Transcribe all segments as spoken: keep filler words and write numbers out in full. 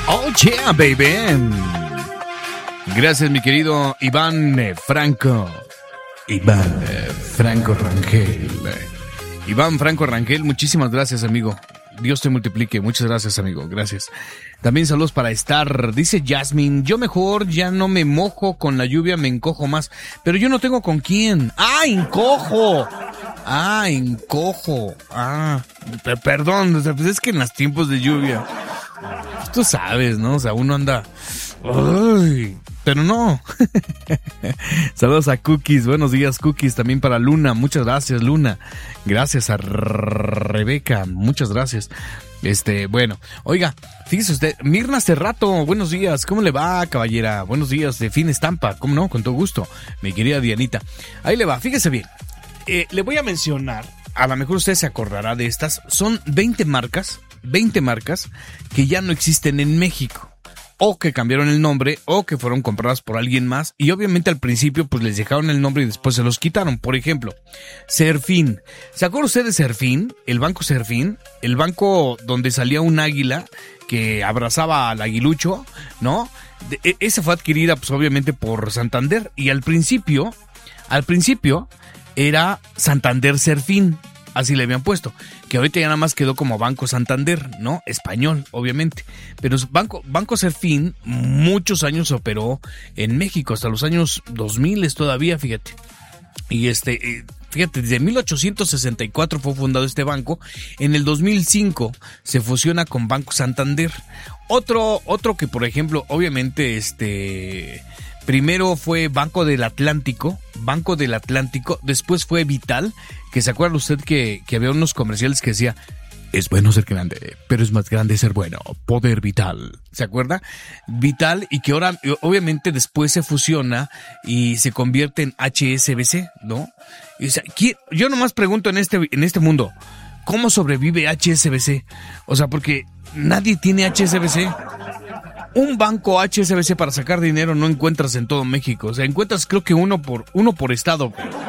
Oh yeah, baby. Gracias, mi querido Iván eh, Franco. Iván eh, Franco Rangel. Iván Franco Rangel, muchísimas gracias, amigo. Dios te multiplique. Muchas gracias, amigo. Gracias. También saludos para Star. Dice Jasmine, yo mejor ya no me mojo con la lluvia, me encojo más. Pero yo no tengo con quién. ¡Ah, encojo! ¡Ah, encojo! ¡Ah! P- perdón, pues es que en los tiempos de lluvia, tú sabes, ¿no? O sea, uno anda... ¡Ay! Pero no. Saludos a Cookies. Buenos días, Cookies. También para Luna. Muchas gracias, Luna. Gracias a Rebeca. Muchas gracias. Este, bueno. Oiga, fíjese usted. Mirna Cerrato. Buenos días. ¿Cómo le va, caballera? Buenos días. De Fin Estampa. ¿Cómo no? Con todo gusto. Mi querida Dianita. Ahí le va. Fíjese bien. Eh, le voy a mencionar. A lo mejor usted se acordará de estas. Son veinte marcas. veinte marcas que ya no existen en México. O que cambiaron el nombre, o que fueron compradas por alguien más, y obviamente al principio pues les dejaron el nombre y después se los quitaron. Por ejemplo, Serfín. ¿Se acuerda usted de Serfín? El banco Serfín, el banco donde salía un águila que abrazaba al aguilucho, ¿no? De, esa fue adquirida pues obviamente por Santander, y al principio, al principio era Santander Serfín. Así le habían puesto, que ahorita ya nada más quedó como Banco Santander, ¿no? Español, obviamente. Pero Banco, Banco Serfín muchos años operó en México, hasta los años dos mil todavía, fíjate. Y este, fíjate, desde mil ochocientos sesenta y cuatro fue fundado este banco. En el dos mil cinco se fusiona con Banco Santander. Otro, otro que, por ejemplo, obviamente, este... primero fue Banco del Atlántico, Banco del Atlántico, después fue Vital, que se acuerda usted que, que había unos comerciales que decía, es bueno ser grande, pero es más grande ser bueno, Poder Vital, ¿se acuerda? Vital, y que ahora obviamente después se fusiona y se convierte en H S B C, ¿no? Y, o sea, yo nomás pregunto en este, en este mundo, ¿cómo sobrevive H S B C? O sea, porque nadie tiene H S B C. Un banco H S B C para sacar dinero no encuentras en todo México. O sea, encuentras creo que uno por uno por estado.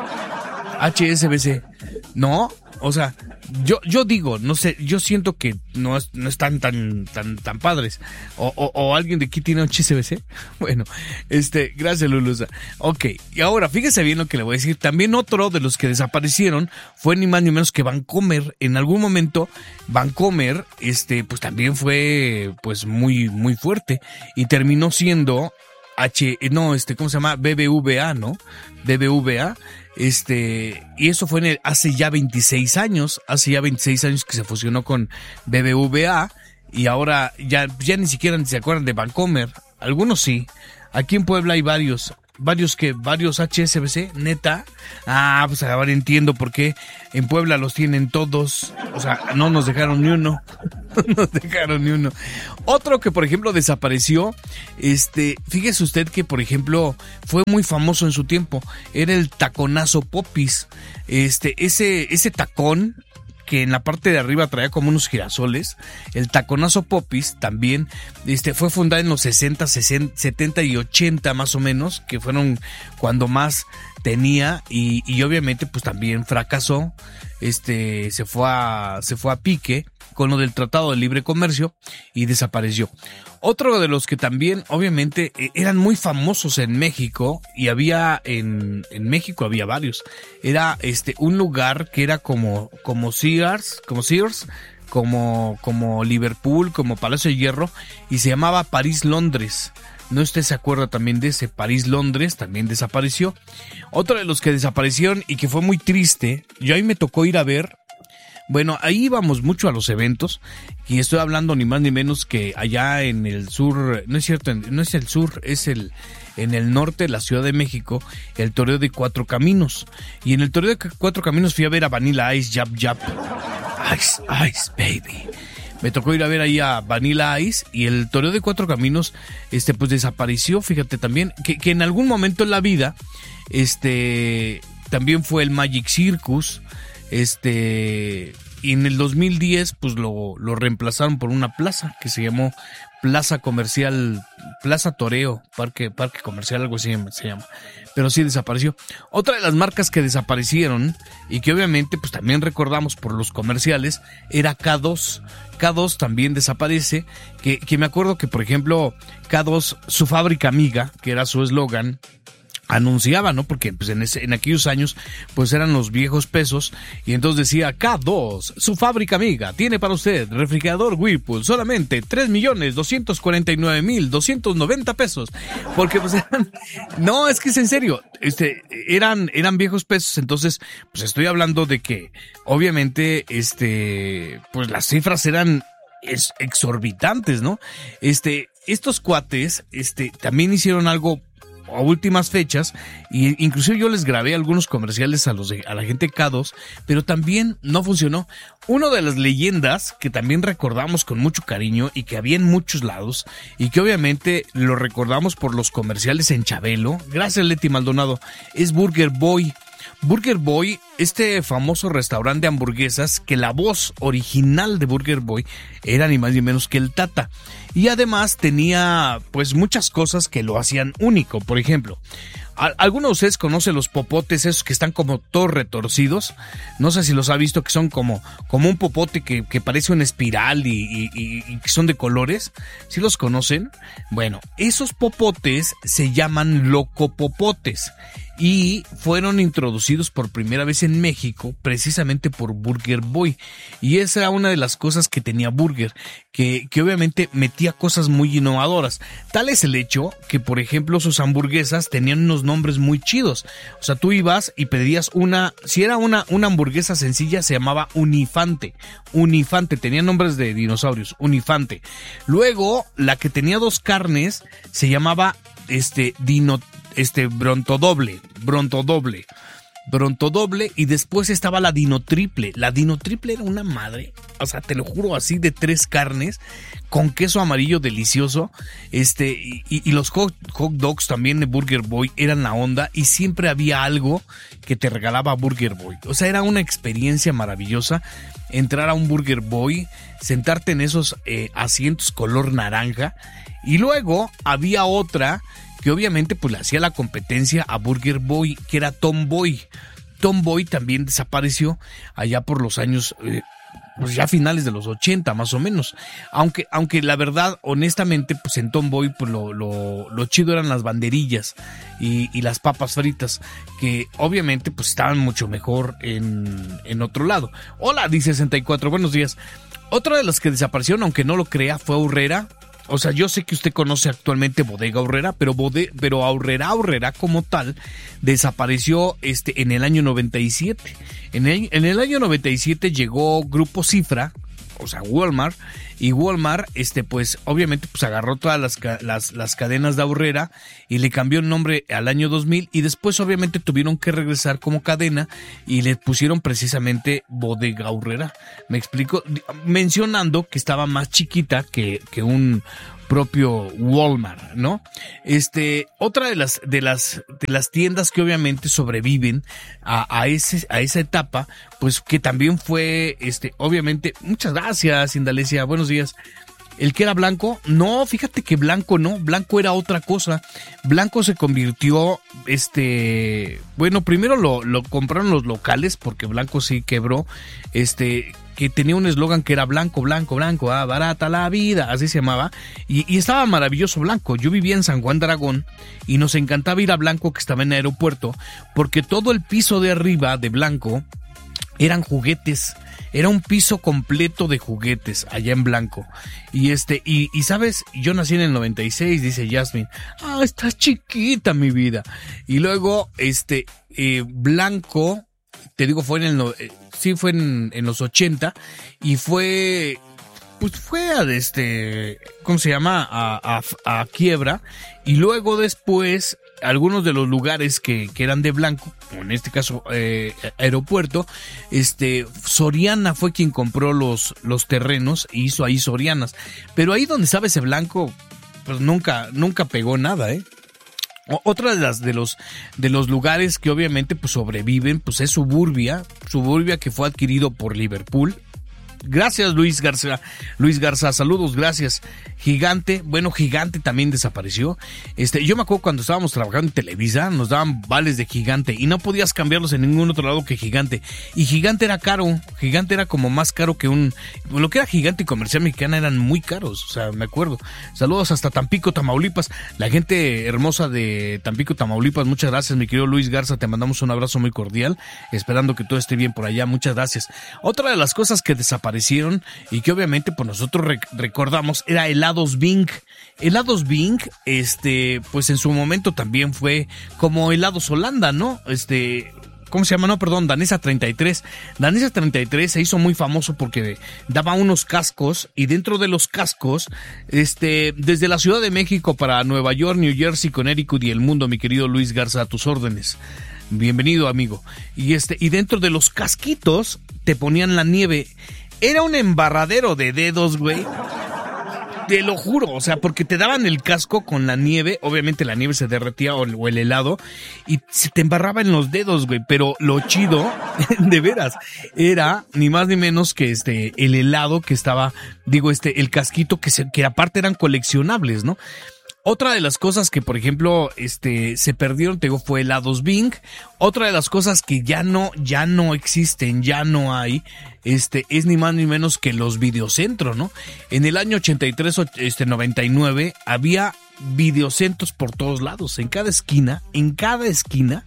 H S B C. ¿No? O sea, yo yo digo, no sé, yo siento que no, es, no están tan tan tan padres. O, o, o alguien de aquí tiene H S B C. Bueno, este, gracias, Lulusa. Ok, y ahora fíjese bien lo que le voy a decir. También otro de los que desaparecieron fue ni más ni menos que Bancomer. En algún momento, Bancomer, este, pues también fue pues muy, muy fuerte. Y terminó siendo H, no, este, ¿cómo se llama? B B V A, ¿no? B B V A. Este, y eso fue en el, hace ya veintiséis años, hace ya veintiséis años que se fusionó con B B V A, y ahora ya, ya ni siquiera se acuerdan de Bancomer. Algunos sí. Aquí en Puebla hay varios, varios que, varios H S B C, neta. Ah, pues ahora entiendo por qué en Puebla los tienen todos. O sea, no nos dejaron ni uno. No nos dejaron ni uno. Otro que, por ejemplo, desapareció, este, fíjese usted que, por ejemplo, fue muy famoso en su tiempo, era el taconazo Popis. Este, ese, ese tacón que en la parte de arriba traía como unos girasoles, el taconazo Popis también, este, fue fundado en los sesenta, sesenta, setenta y ochenta más o menos, que fueron cuando más tenía, y, y obviamente pues también fracasó, este, se fue a, se fue a pique con lo del Tratado de Libre Comercio y desapareció. Otro de los que también obviamente eran muy famosos en México, y había en, en México había varios, era este un lugar que era como, como Sears, como Sears, como, como Liverpool, como Palacio de Hierro, y se llamaba París Londres. No usted se acuerda también de ese París Londres, también desapareció. Otro de los que desaparecieron y que fue muy triste, yo ahí me tocó ir a ver. Bueno, ahí íbamos mucho a los eventos, y estoy hablando ni más ni menos que allá en el sur, no es cierto, no es el sur, es el en el norte de la Ciudad de México, el Toreo de Cuatro Caminos. Y en el Toreo de Cuatro Caminos fui a ver a Vanilla Ice, Yap Yap. Ice, Ice, baby. Me tocó ir a ver ahí a Vanilla Ice, y el Toreo de Cuatro Caminos, este, pues desapareció, fíjate también, que, que en algún momento en la vida, este, también fue el Magic Circus, este, y en el dos mil diez pues lo, lo reemplazaron por una plaza que se llamó Plaza Comercial, Plaza Toreo, Parque, Parque Comercial, algo así se llama, pero sí desapareció. Otra de las marcas que desaparecieron y que obviamente pues también recordamos por los comerciales era K dos. K dos también desaparece, que, que me acuerdo que por ejemplo K dos, su fábrica amiga, que era su eslogan, anunciaba, ¿no? Porque pues en, ese, en aquellos años pues eran los viejos pesos y entonces decía K dos, su fábrica amiga, tiene para usted refrigerador Whirlpool solamente tres millones doscientos cuarenta y nueve mil doscientos noventa pesos, porque pues eran, no, es que es en serio, este, eran, eran viejos pesos, entonces pues estoy hablando de que obviamente este, pues las cifras eran es, exorbitantes, ¿no? Este, estos cuates, este, también hicieron algo a últimas fechas, y inclusive yo les grabé algunos comerciales a los de, a la gente K dos, pero también no funcionó. Una de las leyendas que también recordamos con mucho cariño y que había en muchos lados y que obviamente lo recordamos por los comerciales en Chabelo, gracias Leti Maldonado, es Burger Boy. Burger Boy, este famoso restaurante de hamburguesas que la voz original de Burger Boy era ni más ni menos que el Tata. Y además tenía pues muchas cosas que lo hacían único. Por ejemplo, ¿alguno de ustedes conoce los popotes esos que están como todos retorcidos? No sé si los ha visto, que son como, como un popote que, que parece una espiral y, y, y, y que son de colores. ¿Sí los conocen? Bueno, esos popotes se llaman locopopotes y fueron introducidos por primera vez en México precisamente por Burger Boy. Y esa era una de las cosas que tenía Burger, que, que obviamente metía cosas muy innovadoras. Tal es el hecho que, por ejemplo, sus hamburguesas tenían unos nombres muy chidos. O sea, tú ibas y pedías una, si era una, una hamburguesa sencilla, se llamaba Unifante. Unifante, tenía nombres de dinosaurios, Unifante. Luego, la que tenía dos carnes se llamaba este Dino, este Brontodoble, Brontodoble. Brontodoble, y después estaba la Dino Triple. La Dino Triple era una madre, o sea, te lo juro, así de tres carnes con queso amarillo delicioso. Este, y, y los hot, hot dogs también de Burger Boy eran la onda, y siempre había algo que te regalaba Burger Boy. O sea, era una experiencia maravillosa entrar a un Burger Boy, sentarte en esos eh, asientos color naranja, y luego había otra que obviamente pues le hacía la competencia a Burger Boy, que era Tom Boy. Tom Boy también desapareció allá por los años, eh, pues ya finales de los ochenta más o menos. Aunque, aunque la verdad, honestamente, pues en Tom Boy pues lo, lo, lo chido eran las banderillas y, y las papas fritas, que obviamente pues estaban mucho mejor en, en otro lado. Hola, dice sesenta y cuatro, buenos días. Otra de las que desaparecieron, aunque no lo crea, fue Aurrera. O sea, yo sé que usted conoce actualmente Bodega Aurrera, pero, bode, pero Aurrera, Aurrera como tal, desapareció este, en el año noventa y siete. En el, en el año noventa y siete llegó Grupo Cifra, o sea, Walmart, y Walmart, este, pues, obviamente, pues, agarró todas las, las, las cadenas de Aurrera y le cambió el nombre al año dos mil, y después, obviamente, tuvieron que regresar como cadena y le pusieron precisamente Bodega Aurrera. Me explico, mencionando que estaba más chiquita que, que un propio Walmart, ¿no? Este, otra de las, de las, de las tiendas que obviamente sobreviven a, a ese, a esa etapa, pues que también fue, este, obviamente, muchas gracias, Indalecia, buenos días. ¿El que era blanco? No, fíjate que blanco no, blanco era otra cosa. Blanco se convirtió, este, bueno, primero lo, lo compraron los locales porque Blanco sí quebró, este, que tenía un eslogan que era blanco, blanco, blanco, ah, barata la vida, así se llamaba, y, y estaba maravilloso Blanco. Yo vivía en San Juan de Aragón y nos encantaba ir a Blanco, que estaba en el aeropuerto, porque todo el piso de arriba de Blanco eran juguetes. Era un piso completo de juguetes allá en Blanco. Y este, y, y sabes, yo nací en el noventa y seis, dice Jasmine. Ah, estás chiquita, mi vida. Y luego, este, eh, Blanco, te digo, fue en el, eh, sí fue en, en los ochenta, y fue, pues fue a este, ¿cómo se llama? A, a, a quiebra. Y luego después, algunos de los lugares que, que eran de Blanco, en este caso eh, aeropuerto, este Soriana fue quien compró los, los terrenos e hizo ahí Sorianas. Pero ahí donde estaba ese Blanco, pues nunca, nunca pegó nada, ¿eh? Otra de las de los de los lugares que obviamente pues sobreviven, pues es Suburbia, Suburbia que fue adquirido por Liverpool, Gracias, Luis Garza. Luis Garza, saludos, gracias. Gigante, bueno, Gigante también desapareció. Este, yo me acuerdo cuando estábamos trabajando en Televisa, nos daban vales de Gigante y no podías cambiarlos en ningún otro lado que Gigante. Y Gigante era caro, Gigante era como más caro que un... Lo que era Gigante y Comercial Mexicana eran muy caros, o sea, me acuerdo. Saludos hasta Tampico, Tamaulipas. La gente hermosa de Tampico, Tamaulipas, muchas gracias, mi querido Luis Garza, te mandamos un abrazo muy cordial, esperando que todo esté bien por allá, muchas gracias. Otra de las cosas que desaparecieron y que obviamente pues nosotros rec- recordamos era Helados Bing. Helados Bing, este, pues en su momento también fue como Helados Holanda, ¿no? Este... ¿Cómo se llama? No, perdón, Danesa treinta y tres. Danesa treinta y tres se hizo muy famoso porque daba unos cascos y dentro de los cascos, este, desde la Ciudad de México para Nueva York, New Jersey, Connecticut y el mundo, mi querido Luis Garza, a tus órdenes. Bienvenido, amigo. Y este, y dentro de los casquitos te ponían la nieve. Era un embarradero de dedos, güey. Te lo juro, o sea, porque te daban el casco con la nieve, obviamente la nieve se derretía o el, o el helado y se te embarraba en los dedos, güey, pero lo chido, de veras, era ni más ni menos que este, el helado que estaba, digo, este, el casquito que se, que aparte eran coleccionables, ¿no? Otra de las cosas que, por ejemplo, este, se perdieron, te digo, fue Helados Bing. Otra de las cosas que ya no, ya no existen, ya no hay, este, es ni más ni menos que los videocentros, ¿no? En el año ochenta y tres, este, noventa y nueve, había videocentros por todos lados, en cada esquina, en cada esquina,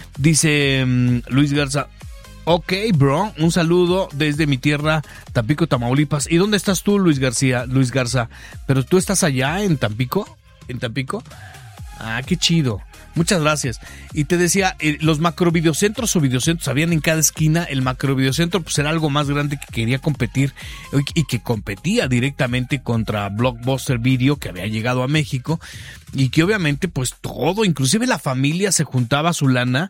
dice um, Luis Garza. Ok, bro, un saludo desde mi tierra, Tampico, Tamaulipas. ¿Y dónde estás tú, Luis García, Luis Garza? ¿Pero tú estás allá en Tampico? ¿En Tampico? Ah, qué chido. Muchas gracias. Y te decía, eh, los macrovideocentros o videocentros habían en cada esquina. El macrovideocentro pues era algo más grande que quería competir y que competía directamente contra Blockbuster Video, que había llegado a México y que obviamente pues todo, inclusive la familia se juntaba su lana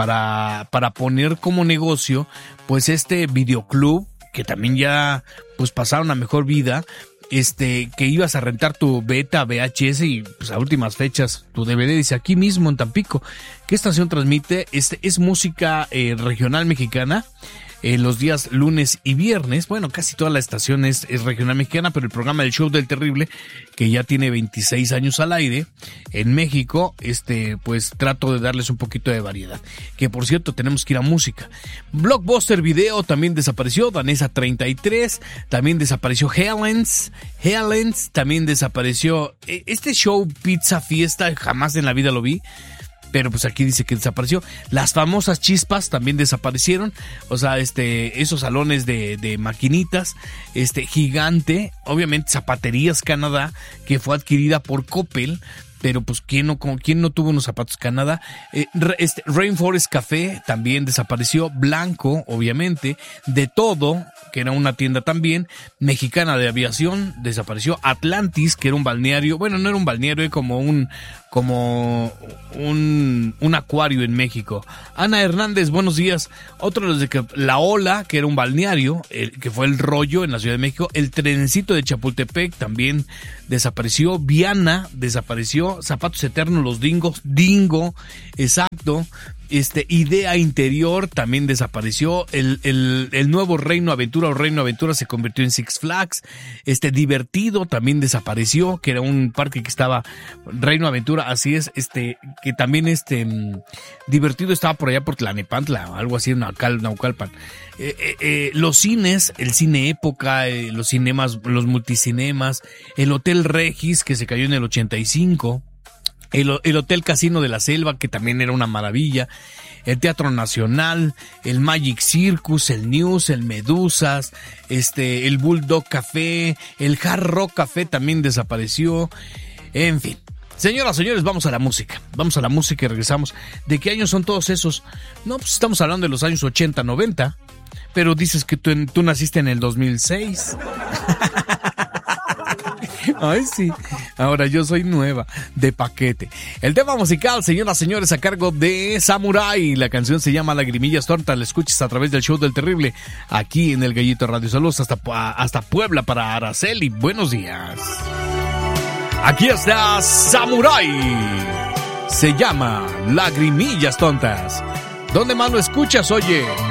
para, para poner como negocio pues este videoclub, que también ya pues pasaron a mejor vida. Este, que ibas a rentar tu beta, V H S y pues a últimas fechas tu D V D, dice aquí mismo en Tampico. ¿Qué estación transmite? Este es música eh, regional mexicana. Eh, los días lunes y viernes, bueno, casi toda la estación es, es regional mexicana, pero el programa del Show del Terrible, que ya tiene veintiséis años al aire en México, este, pues trato de darles un poquito de variedad. Que por cierto, tenemos que ir a música. Blockbuster Video también desapareció, Danesa treinta y tres, también desapareció Helen's, Helen's también desapareció. Este show Pizza Fiesta, jamás en la vida lo vi. Pero pues aquí dice que desapareció. Las famosas Chispas también desaparecieron. O sea, este, esos salones de, de maquinitas. Este, Gigante. Obviamente Zapaterías Canadá, que fue adquirida por Coppel. Pero pues quién no, quién no tuvo unos zapatos Canadá. Eh, este, Rainforest Café también desapareció. Blanco, obviamente. De Todo, que era una tienda también. Mexicana de Aviación desapareció. Atlantis, que era un balneario. Bueno, no era un balneario, era como un como un, un acuario en México. Ana Hernández, buenos días. Otro de los de que La Ola, que era un balneario, el, que fue el Rollo en la Ciudad de México. El Trencito de Chapultepec también desapareció. Viana desapareció. Zapatos Eternos, los Dingos, Dingo, exacto. Este, Idea Interior también desapareció. El, el, el nuevo Reino Aventura o Reino Aventura se convirtió en Six Flags. Este, Divertido también desapareció, que era un parque que estaba, Reino Aventura, así es, este, que también este, Divertido estaba por allá por Tlanepantla, algo así en Naucal, Naucalpan. Eh, eh, eh, los cines, el Cine Época, eh, los cinemas, los multicinemas, el Hotel Regis, que se cayó en el ochenta y cinco. El, el Hotel Casino de la Selva, que también era una maravilla, el Teatro Nacional, el Magic Circus, el News, el Medusas, este, el Bulldog Café, el Hard Rock Café también desapareció, en fin. Señoras, señores, vamos a la música, vamos a la música y regresamos. ¿De qué años son todos esos? No, pues estamos hablando de los años ochenta, noventa, pero dices que tú, tú naciste en el dos mil seis. Ay, sí. Ahora yo soy nueva, de paquete. El tema musical, señoras, señores, a cargo de Samurai. La canción se llama Lagrimillas Tortas. La escuchas a través del Show del Terrible, aquí en el Gallito Radio. Saludos hasta, hasta Puebla para Araceli. Buenos días. Aquí está Samurai. Se llama Lagrimillas Tontas. ¿Dónde más lo escuchas, oye?